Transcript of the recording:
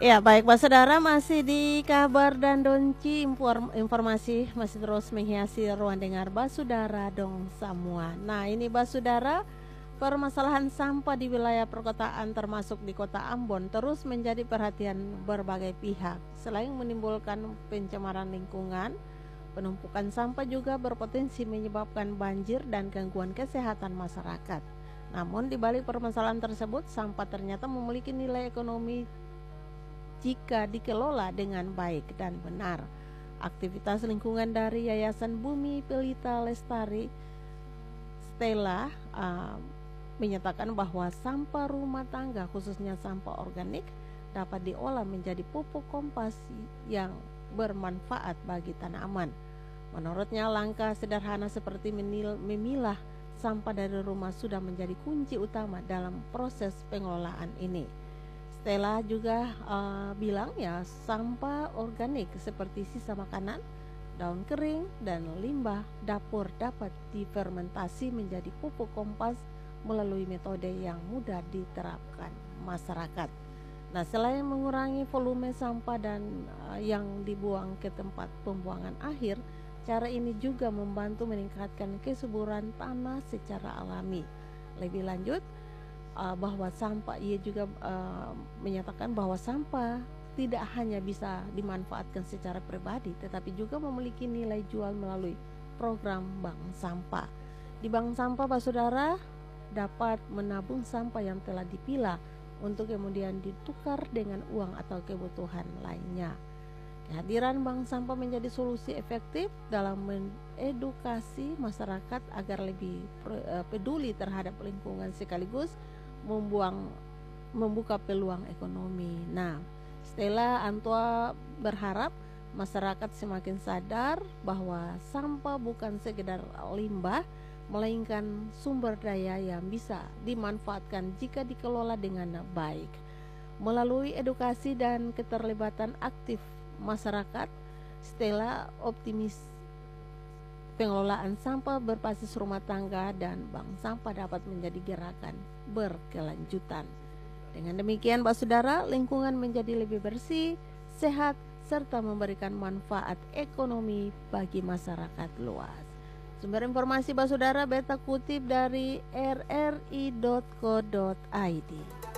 Ya, baik Pak Saudara, masih di kabar dan donci informasi masih terus menghiasi ruang dengar Basudara dong semua. Nah, ini Basudara, permasalahan sampah di wilayah perkotaan termasuk di Kota Ambon terus menjadi perhatian berbagai pihak. Selain menimbulkan pencemaran lingkungan, penumpukan sampah juga berpotensi menyebabkan banjir dan gangguan kesehatan masyarakat. Namun di balik permasalahan tersebut, sampah ternyata memiliki nilai ekonomi jika dikelola dengan baik dan benar. Aktivitas lingkungan dari Yayasan Bumi Pelita Lestari Stella menyatakan bahwa sampah rumah tangga khususnya sampah organik dapat diolah menjadi pupuk kompost yang bermanfaat bagi tanaman. Menurutnya langkah sederhana seperti memilah sampah dari rumah sudah menjadi kunci utama dalam proses pengelolaan ini. Stella juga bilang ya, sampah organik seperti sisa makanan, daun kering, dan limbah dapur dapat difermentasi menjadi pupuk kompost melalui metode yang mudah diterapkan masyarakat. Nah, selain mengurangi volume sampah dan yang dibuang ke tempat pembuangan akhir, cara ini juga membantu meningkatkan kesuburan tanah secara alami. Lebih lanjut, bahwa sampah ia juga menyatakan bahwa sampah tidak hanya bisa dimanfaatkan secara pribadi tetapi juga memiliki nilai jual melalui program bank sampah. Di bank sampah Pak Saudara dapat menabung sampah yang telah dipilah untuk kemudian ditukar dengan uang atau kebutuhan lainnya. Kehadiran bank sampah menjadi solusi efektif dalam mengedukasi masyarakat agar lebih peduli terhadap lingkungan sekaligus membuka peluang ekonomi. Nah, Stella Antua berharap masyarakat semakin sadar bahwa sampah bukan sekedar limbah, melainkan sumber daya yang bisa dimanfaatkan jika dikelola dengan baik. Melalui edukasi dan keterlibatan aktif masyarakat, Stella optimis pengelolaan sampah berbasis rumah tangga dan bank sampah dapat menjadi gerakan berkelanjutan. Dengan demikian, Pak Saudara, lingkungan menjadi lebih bersih, sehat, serta memberikan manfaat ekonomi bagi masyarakat luas. Sumber informasi Pak Saudara beta kutip dari rri.co.id.